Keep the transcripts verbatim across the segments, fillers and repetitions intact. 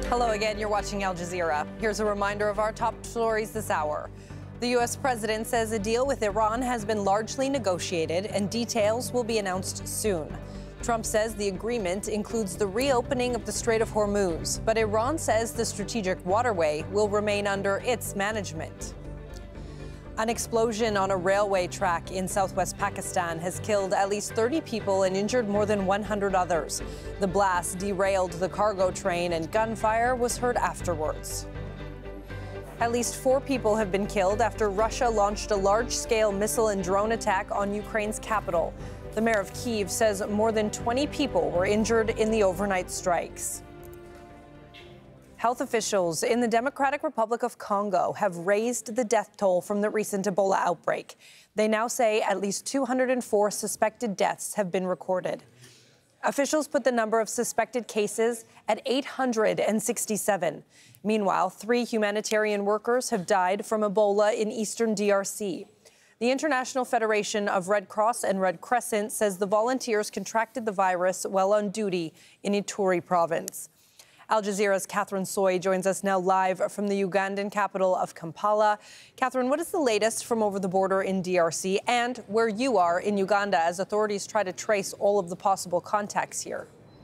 Hello again, you're watching Al Jazeera. Here's a reminder of our top stories this hour. The U S president says a deal with Iran has been largely negotiated and details will be announced soon. Trump says the agreement includes the reopening of the Strait of Hormuz, but Iran says the strategic waterway will remain under its management. An explosion on a railway track in southwest Pakistan has killed at least thirty people and injured more than one hundred others. The blast derailed the cargo train and gunfire was heard afterwards. At least four people have been killed after Russia launched a large-scale missile and drone attack on Ukraine's capital. The mayor of Kyiv says more than twenty people were injured in the overnight strikes. Health officials in the Democratic Republic of Congo have raised the death toll from the recent Ebola outbreak. They now say at least two hundred four suspected deaths have been recorded. Officials put the number of suspected cases at eight hundred sixty-seven. Meanwhile, three humanitarian workers have died from Ebola in eastern D R C. The International Federation of Red Cross and Red Crescent says the volunteers contracted the virus while on duty in Ituri province. Al Jazeera's Catherine Soy joins us now live from the Ugandan capital of Kampala. Catherine, what is the latest from over the border in D R C and where you are in Uganda as authorities try to trace all of the possible contacts here?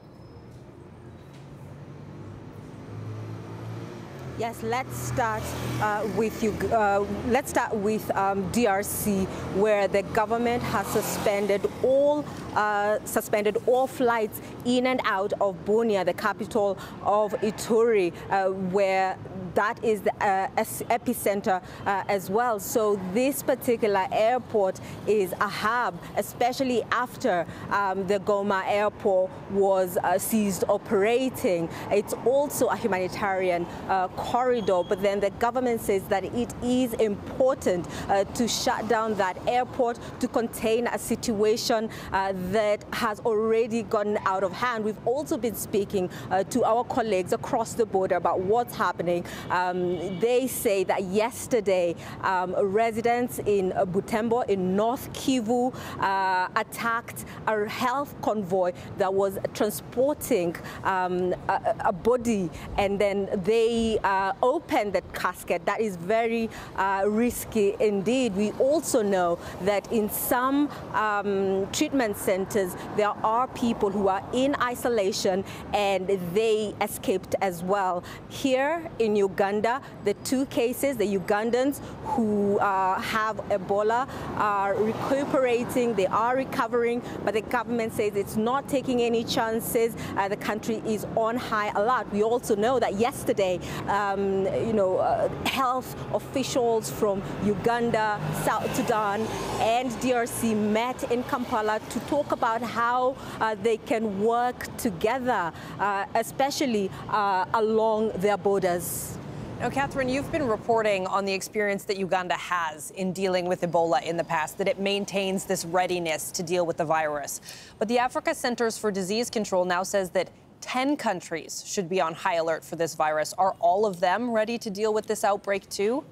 Yes, let's start uh, with you. Uh, let's start with um, D R C, where the government has suspended all uh, suspended all flights in and out of Bunia, the capital of Ituri, uh, where that is the uh, epicenter uh, as well. So this particular airport is a hub, especially after um, the Goma airport was uh, ceased operating. It's also a humanitarian uh, corridor, but then the government says that it is important uh, to shut down that airport to contain a situation uh, that has already gotten out of hand. We've also been speaking uh, to our colleagues across the border about what's happening. Um, they say that yesterday um, residents in Butembo in North Kivu uh, attacked a health convoy that was transporting um, a, a body, and then they uh, opened the casket. That is very uh, risky indeed. We also know that in some um, treatment centers there are people who are in isolation and they escaped as well. Here in Uganda, the two cases, the Ugandans who uh, have Ebola are recuperating, they are recovering, but the government says it's not taking any chances. Uh, the country is on high alert. We also know that yesterday, um, you know, uh, health officials from Uganda, South Sudan, and D R C met in Kampala to talk about how uh, they can work together, uh, especially uh, along their borders. Now, Catherine, you've been reporting on the experience that Uganda has in dealing with Ebola in the past, that it maintains this readiness to deal with the virus. But the Africa Centers for Disease Control now says that ten countries should be on high alert for this virus. Are all of them ready to deal with this outbreak too?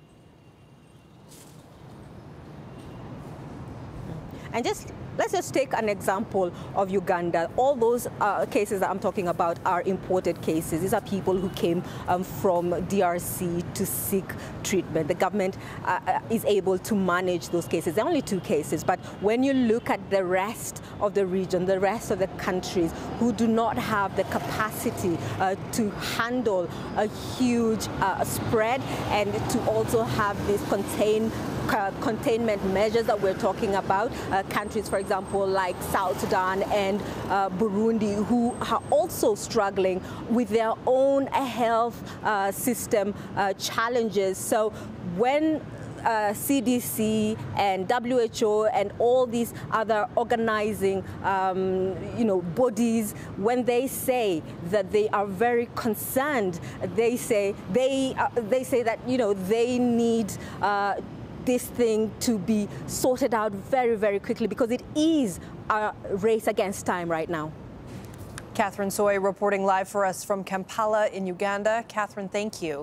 And just let's just take an example of Uganda. All those uh, cases that I'm talking about are imported cases. These are people who came um, from D R C to seek treatment. The government uh, is able to manage those cases. There are only two cases, but when you look at the rest of the region, the rest of the countries who do not have the capacity uh, to handle a huge uh, spread and to also have this contain Uh, containment measures that we're talking about, uh, countries, for example, like South Sudan and uh, Burundi, who are also struggling with their own health uh, system uh, challenges. So when Uh, C D C and W H O and all these other organizing, um, you know, bodies, when they say that they are very concerned, they say they uh, they say that you know they need Uh, this thing to be sorted out very, very quickly, because it is a race against time right now. Catherine Soy reporting live for us from Kampala in Uganda. Catherine, thank you.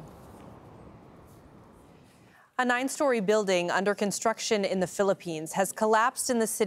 A nine-story building under construction in the Philippines has collapsed in the city